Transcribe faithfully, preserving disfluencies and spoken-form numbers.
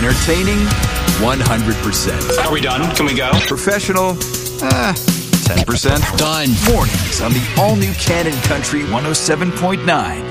Entertaining, one hundred percent. Are we done? Can we go? Professional, uh, ten percent. Done. Mornings on the all-new Canon Country one oh seven point nine.